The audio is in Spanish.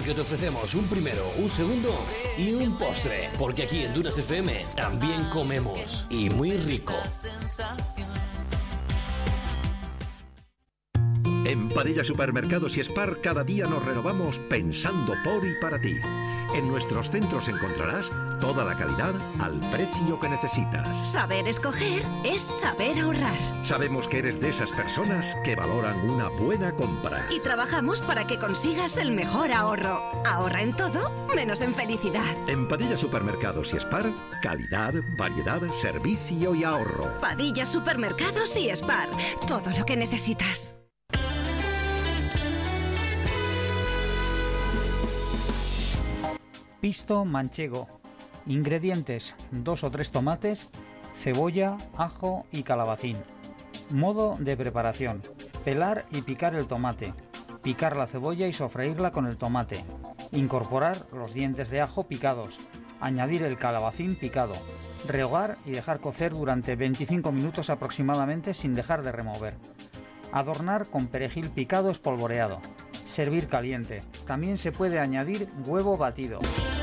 porque te ofrecemos un primero, un segundo y un postre. Porque aquí en Dunas FM también comemos. Y muy rico. En Padilla Supermercados y Spar cada día nos renovamos pensando por y para ti. En nuestros centros encontrarás toda la calidad al precio que necesitas. Saber escoger es saber ahorrar. Sabemos que eres de esas personas que valoran una buena compra. Y trabajamos para que consigas el mejor ahorro. Ahorra en todo, menos en felicidad. En Padilla Supermercados y Spar, calidad, variedad, servicio y ahorro. Padilla Supermercados y Spar, todo lo que necesitas. Pisto manchego. Ingredientes: 2 o 3 tomates, cebolla, ajo y calabacín. Modo de preparación: pelar y picar el tomate, picar la cebolla y sofreírla con el tomate, incorporar los dientes de ajo picados, añadir el calabacín picado, rehogar y dejar cocer durante 25 minutos aproximadamente sin dejar de remover. Adornar con perejil picado espolvoreado. Servir caliente. También se puede añadir huevo batido.